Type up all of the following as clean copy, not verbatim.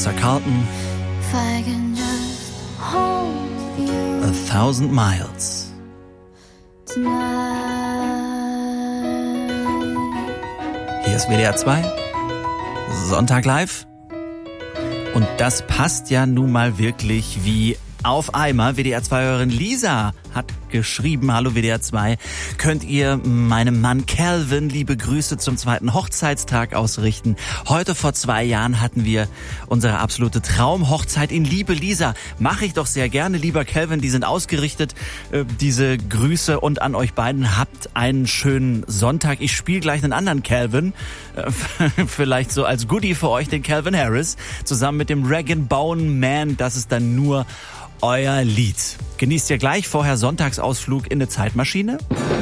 Vanessa Carlton. If I can just hold you 1,000 Miles. tonight. Hier ist WDR 2. Sonntag live. Und das passt ja nun mal wirklich wie auf einmal. WDR-2-Hörerin Lisa hat geschrieben, hallo WDR 2, könnt ihr meinem Mann Calvin liebe Grüße zum 2. Hochzeitstag ausrichten. Heute vor 2 Jahren hatten wir unsere absolute Traumhochzeit in Liebe. Lisa, mache ich doch sehr gerne, lieber Calvin, die sind ausgerichtet, diese Grüße, und an euch beiden habt einen schönen Sonntag. Ich spiele gleich einen anderen Calvin, vielleicht so als Goodie für euch, den Calvin Harris, zusammen mit dem Rag & Bone Man, das ist dann nur euer Lied. Genießt ihr gleich, vorher Sonntagsausflug in eine Zeitmaschine.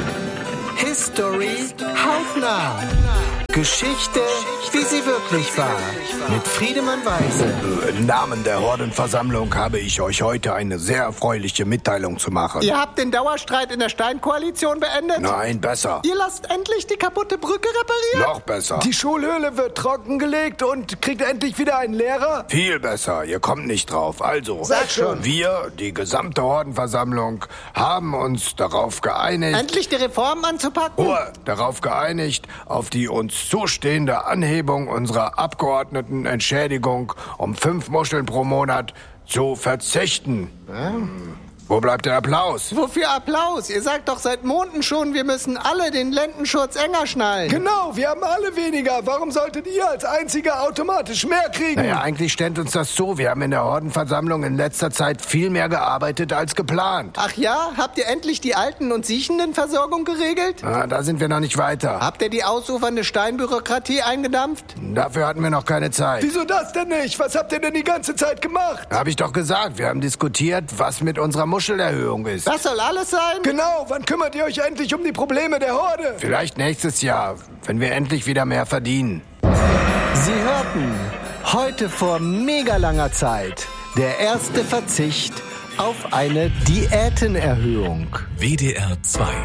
History hautnah. Geschichte, wie sie wirklich war. Mit Friedemann Weise. Im Namen der Hordenversammlung habe ich euch heute eine sehr erfreuliche Mitteilung zu machen. Ihr habt den Dauerstreit in der Steinkoalition beendet? Nein, besser. Ihr lasst endlich die kaputte Brücke reparieren? Noch besser. Die Schulhöhle wird trockengelegt und kriegt endlich wieder einen Lehrer? Viel besser. Ihr kommt nicht drauf. Also, Sag schon. wir, die gesamte Hordenversammlung, haben uns darauf geeinigt... Endlich die Reformen anzupacken? Ruhe! Darauf geeinigt, auf die uns zustehende Anhebung unserer Abgeordnetenentschädigung um 5 Muscheln pro Monat zu verzichten. Wo bleibt der Applaus? Wofür Applaus? Ihr sagt doch seit Monaten schon, wir müssen alle den Lendenschurz enger schnallen. Genau, wir haben alle weniger. Warum solltet ihr als Einziger automatisch mehr kriegen? Naja, eigentlich stellt uns das zu. Wir haben in der Hordenversammlung in letzter Zeit viel mehr gearbeitet als geplant. Ach ja? Habt ihr endlich die Alten- und Siechendenversorgung geregelt? Da sind wir noch nicht weiter. Habt ihr die ausufernde Steinbürokratie eingedampft? Dafür hatten wir noch keine Zeit. Wieso das denn nicht? Was habt ihr denn die ganze Zeit gemacht? Hab ich doch gesagt, wir haben diskutiert, was mit unserer Muschelerhöhung ist. Das soll alles sein? Genau, wann kümmert ihr euch endlich um die Probleme der Horde? Vielleicht nächstes Jahr, wenn wir endlich wieder mehr verdienen. Sie hörten heute vor mega langer Zeit der erste Verzicht auf eine Diätenerhöhung. WDR 2